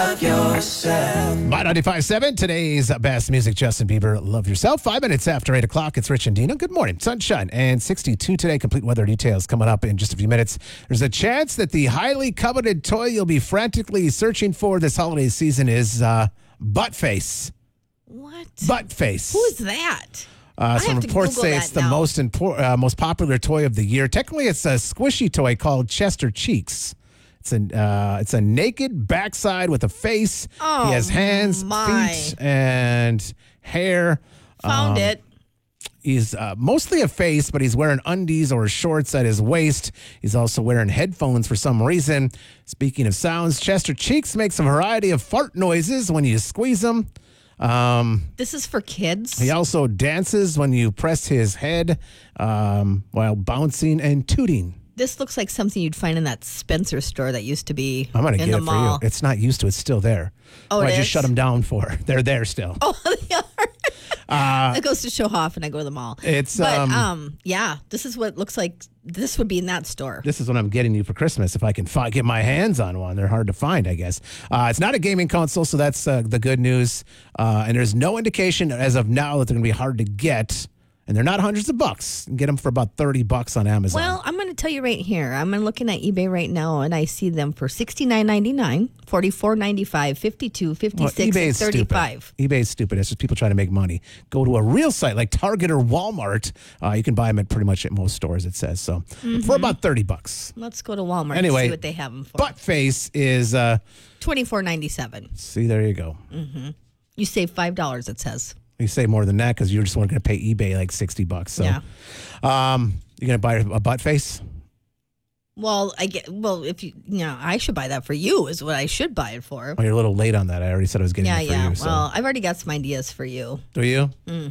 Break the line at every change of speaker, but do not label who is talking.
My 95.7, today's best music, Justin Bieber, Love Yourself. 5 minutes after 8 o'clock, it's Rich and Dino. Good morning. Sunshine and 62 today. Complete weather details coming up in just a few minutes. There's a chance that the highly coveted toy you'll be frantically searching for this holiday season is Buttface.
What?
Buttface.
Who is that?
Some reports say it's the most popular toy of the year. Technically, it's a squishy toy called Chester Cheeks. It's a naked backside with a face.
Oh,
he has hands, feet, and hair.
Found it.
He's mostly a face, but he's wearing undies or shorts at his waist. He's also wearing headphones for some reason. Speaking of sounds, Chester Cheeks makes a variety of fart noises when you squeeze him.
This is for kids?
He also dances when you press his head while bouncing and tooting.
This looks like something you'd find in that Spencer store that used to be
I'm going to
in
get
the
it
mall.
for you. It's not used to. It's still there.
Oh,
I
it
just
is?
shut them down for. They're there still.
Oh, they are. It goes to show off and I go to the mall. Yeah, this is what it looks like. This would be in that store.
This is what I'm getting you for Christmas if I can get my hands on one. They're hard to find, I guess. It's not a gaming console, so that's the good news. And there's no indication as of now that they're going to be hard to get. And they're not hundreds of bucks. You can get them for about $30 on Amazon.
Well, I'm going to tell you right here. I'm looking at eBay right now, and I see them for $69.99, $44.95, $52, $56, $35.
eBay's stupid. It's just people trying to make money. Go to a real site like Target or Walmart. You can buy them at pretty much at most stores, it says. So for about $30.
Let's go to Walmart
Anyway,
and see what they have them for.
Buttface is
$24.97.
See, there you go.
You save $5, it says.
You say more than that because you're just going to pay eBay like $60. So,
yeah.
You're going to buy a butt face?
Well, if I should buy that for you is what I should buy it for.
Oh, you're a little late on that. I already said I was getting it for you.
Yeah.
So.
Well, I've already got some ideas for you.
Do you?